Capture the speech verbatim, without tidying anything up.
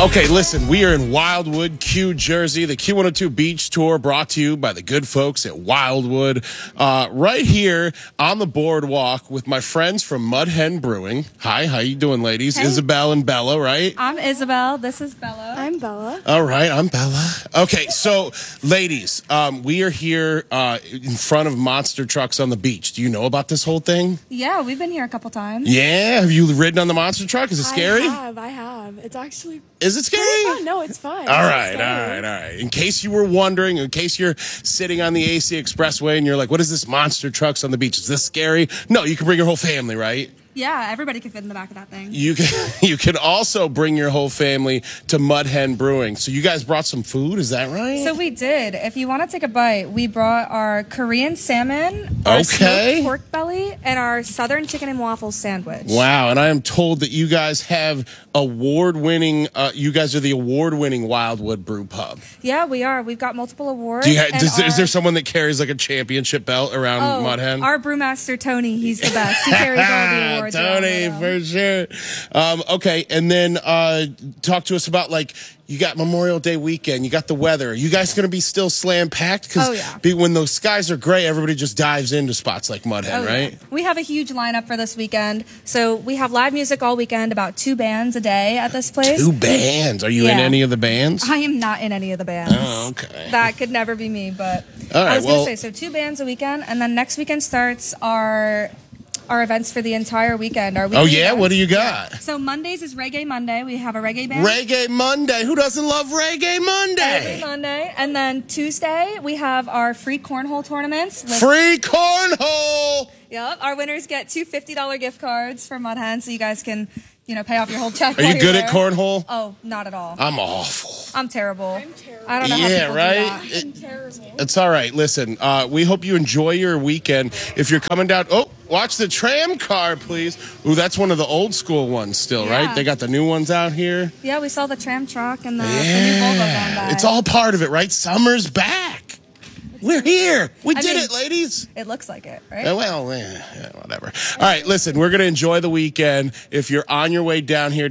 Okay, listen, we are in Wildwood, Q, Jersey. The Q one oh two Beach Tour brought to you by the good folks at Wildwood. Uh, right here on the boardwalk with my friends from Mud Hen Brewing. Hi, how you doing, ladies? Hey. Isabel and Bella, right? I'm Isabel. This is Bella. I'm Bella. All right, I'm Bella. Okay, so, ladies, um, we are here uh, in front of monster trucks on the beach. Do you know about this whole thing? Yeah, we've been here a couple times. Yeah? Have you ridden on the monster truck? Is it scary? I have, I have. It's actually Is it scary? pretty fun. No, it's fun. All It's right, scary. all right, all right. In case you were wondering, in case you're sitting on the A C Expressway and you're like, what is this monster trucks on the beach? Is this scary? No, you can bring your whole family, right? Yeah, everybody can fit in the back of that thing. You can you can also bring your whole family to Mud Hen Brewing. So you guys brought some food, is that right? So we did. If you want to take a bite, we brought our Korean salmon, our Okay. smoked pork belly, and our southern chicken and waffle sandwich. Wow, and I am told that you guys have award-winning, uh, you guys are the award-winning Wildwood Brew Pub. Yeah, we are. We've got multiple awards. Do you ha- and does, our, is there someone that carries like a championship belt around oh, Mud Hen? Our brewmaster, Tony, he's the best. He carries all the awards. around Tony, with him. for sure. Um, okay, and then uh, talk to us about, like, you got Memorial Day weekend, you got the weather. Are you guys going to be still slam packed? Because Oh, yeah. when those skies are gray, everybody just dives into spots like Mud Hen, Oh, right? yeah. We have a huge lineup for this weekend. So we have live music all weekend, about two bands a day at this place. Two bands. Are you in Yeah. any of the bands? I am not in any of the bands. Oh, okay. That could never be me, but All right, I was well- going to say, so two bands a weekend, and then next weekend starts our our events for the entire weekend. Our Oh, weekly yeah? events. What do you got? So Mondays is Reggae Monday. We have a reggae band. Reggae Monday. Who doesn't love Reggae Every Monday? Monday. And then Tuesday, we have our free cornhole tournaments. With, Free cornhole. Yep. Our winners get two fifty dollars gift cards for Mud Hen, so you guys can, you know, pay off your whole check. Are while you you're good there. at cornhole? Oh, not at all. I'm awful. I'm terrible. I'm terrible. I don't know how Yeah, people right? do that. I'm terrible. It's all right. Listen, uh, we hope you enjoy your weekend. If you're coming down, oh, watch the tram car, please. Ooh, that's one of the old school ones still, right? Yeah. They got the new ones out here. Yeah, we saw the tram truck and the, the new Volvo going by. It's all part of it, right? Summer's back. We're here. We I did mean- it, ladies. It looks like it, right? Uh, Well, eh, yeah, whatever. All right, listen, we're going to enjoy the weekend. If you're on your way down here,